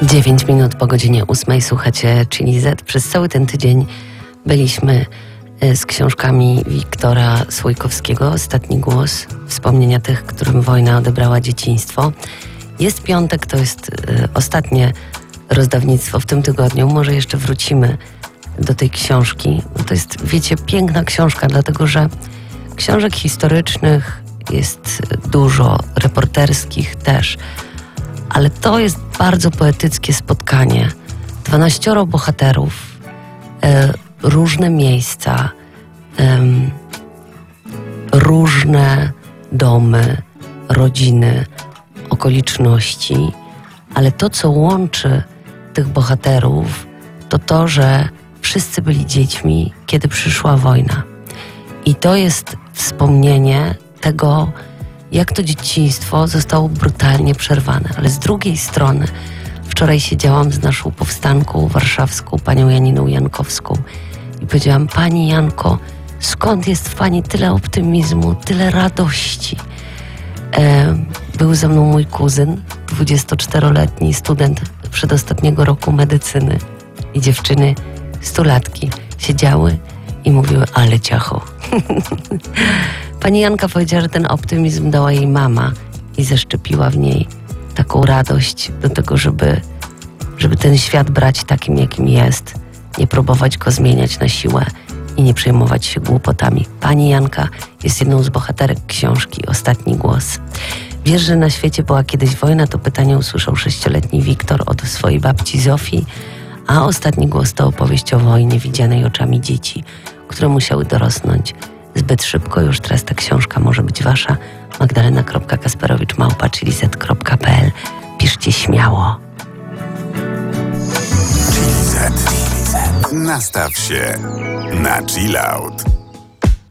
9 minut po godzinie 8 słuchacie Chili Z. Przez cały ten tydzień byliśmy z książkami Wiktora Słojkowskiego. Ostatni głos, wspomnienia tych, którym wojna odebrała dzieciństwo. Jest piątek, to jest ostatnie rozdawnictwo w tym tygodniu. Może jeszcze wrócimy do tej książki. To jest, wiecie, piękna książka, dlatego że książek historycznych jest dużo, reporterskich też. Ale to jest bardzo poetyckie spotkanie. 12 bohaterów, różne miejsca, różne domy, rodziny, okoliczności, ale to, co łączy tych bohaterów, to to, że wszyscy byli dziećmi, kiedy przyszła wojna. I to jest wspomnienie tego, jak to dzieciństwo zostało brutalnie przerwane. Ale z drugiej strony, wczoraj siedziałam z naszą powstanką warszawską, panią Janiną Jankowską i powiedziałam: pani Janko, skąd jest w pani tyle optymizmu, tyle radości? Był ze mną mój kuzyn, 24-letni student przedostatniego roku medycyny i dziewczyny, 100-latki, siedziały i mówiły: ale ciacho. Pani Janka powiedziała, że ten optymizm dała jej mama i zaszczepiła w niej taką radość do tego, żeby ten świat brać takim, jakim jest, nie próbować go zmieniać na siłę i nie przejmować się głupotami. Pani Janka jest jedną z bohaterek książki Ostatni głos. Wiesz, że na świecie była kiedyś wojna? To pytanie usłyszał 6-letni Wiktor od swojej babci Zofii, a Ostatni głos to opowieść o wojnie widzianej oczami dzieci, które musiały dorosnąć zbyt szybko. Już teraz ta książka może być wasza. magdalena.kasperowicz@chiliz.pl. Piszcie śmiało. Chili Z. Nastaw się na chill out.